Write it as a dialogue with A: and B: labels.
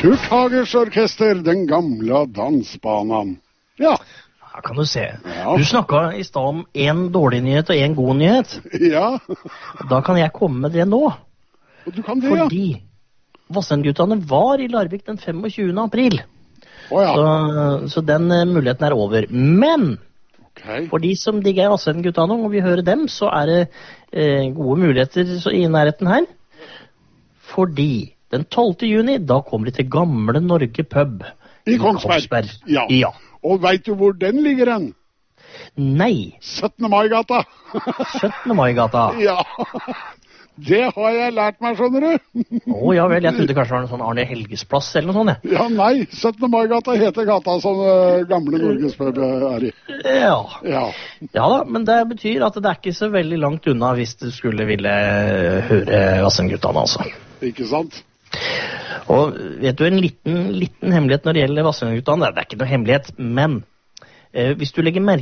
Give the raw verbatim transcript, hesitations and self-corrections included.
A: Kurt Hagers orkester, den gamle dansbanen. Ja.
B: Her kan du se.
A: Ja.
B: Du snakket i sted om en dårlig nyhet og en god nyhet.
A: Ja.
B: Da kan jeg komme med det nå.
A: Og du kan det,
B: Fordi Vassendguttene var i Larvik den femogtjuende april.
A: Å ja.
B: Så, så den uh, muligheten er over. Men
A: Okay.
B: for de som digger Vassendguttene og vil høre dem, så er det uh, gode muligheter så i nærheten her. Fordi den tolvte juni, da kommer de til Gamle Norge pub.
A: I Kongsberg.
B: Kongsberg.
A: Ja.
B: Ja.
A: Og vet du hvor den ligger hen?
B: Nei,
A: syttende mai-gata.
B: syttende mai-gata.
A: Ja. Det har jeg lært meg, skjønner du.
B: Å ja vel, jeg trodde kanskje det var en sånn Arne Helges plass eller noe sånt, jeg.
A: Ja, nei. syttende mai-gata heter gata som uh, Gamle Norges pub er i.
B: Ja.
A: Ja.
B: Ja da, men det betyr at det er ikke så veldig langt unna hvis du skulle ville høre Vassendguttene, altså.
A: Ikke sant?
B: Og vet du en liten, liten hemmelighet når det gjelder Vassendguttene? Det er ikke noe hemmelighet, men eh, hvis du legger merke